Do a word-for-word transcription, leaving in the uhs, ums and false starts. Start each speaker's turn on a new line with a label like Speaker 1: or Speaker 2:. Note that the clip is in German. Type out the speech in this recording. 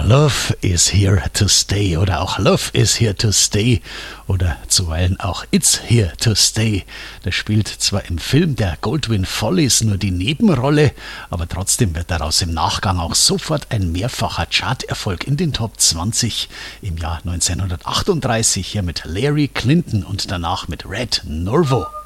Speaker 1: Love is here to stay oder auch Love is here to stay oder zuweilen auch It's here to stay. Das spielt zwar im Film der Goldwyn Follies nur die Nebenrolle, aber trotzdem wird daraus im Nachgang auch sofort ein mehrfacher Charterfolg in den Top zwanzig im Jahr neunzehnhundertachtunddreißig, hier mit Larry Clinton und danach mit Red Norvo.